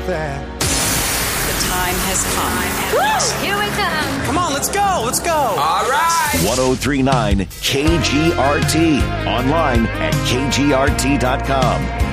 that. The time has come. Here we come. Come on, let's go. Let's go. All right. 1039 KGRT. Online at kgrt.com.